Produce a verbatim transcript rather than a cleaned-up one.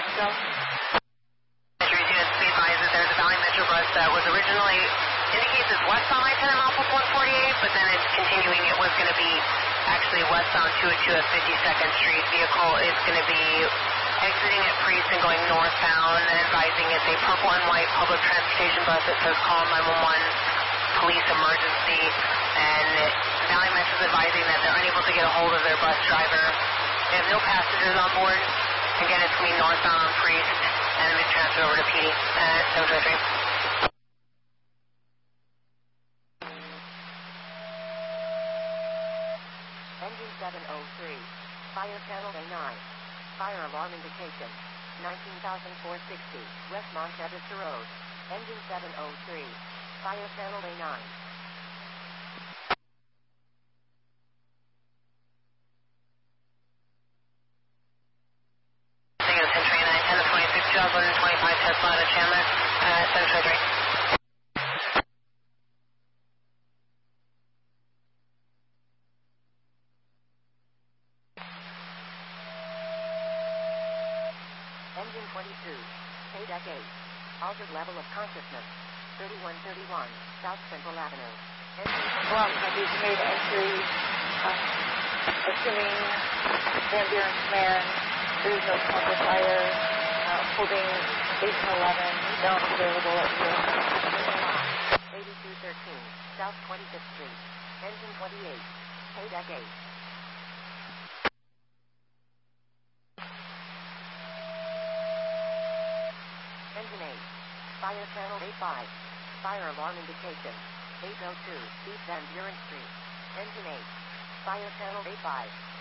Wesco. Metro units, be advised that there's a Valley Metro bus that was originally indicates it's westbound I ten and off of one forty-eight, but then it's continuing. It was going to be actually westbound two oh two at fifty-second Street. Vehicle is going to be exiting at Priest and going northbound, and advising it's a purple and white public transportation bus that says call nine one one police emergency, and Valley Metro is advising that they're unable to get a hold of their bus driver. They have no passengers on board. Again, it's going to be northbound on Priest, and then we transfer over to P D at seven twenty-three. Engine seven oh three, fire channel A nine, fire alarm indication, nineteen thousand four hundred sixty, West Montevista Road. Engine seven oh three, fire channel A nine. two thousand twenty-five Tesla out of Chandler at seven twenty-three. Engine twenty-two, K deck eight, altered level of consciousness, thirty-one thirty-one, South Central Avenue. Well, he's made entry, um, assuming Van Buren's command, there is no smoke or fire, uh, holding eight and eleven, not available at zero. eighty-two thirteen, South twenty-fifth Street, engine twenty-eight, K deck eight. Engine eight, fire channel A five, fire alarm indication, eight oh two, East Van Buren Street. Engine eight, fire channel A five.